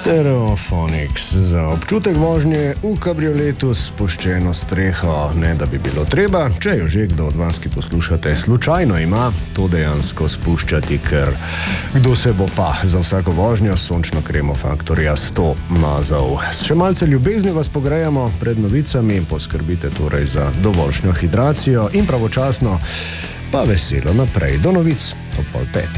Stereophonics za občutek vožnje v kabrioletu s spuščeno streho, ne da bi bilo treba, če jo že kdo od vas, ki poslušate, slučajno ima, to dejansko spuščati, ker kdo se bo pa za vsako vožnjo s sončno kremo faktorja 100 mazal. Še malce ljubezni vas pogrejamo pred novicami, poskrbite torej za dovoljšnjo hidracijo in pravočasno pa veselo naprej do novic ob 4:30.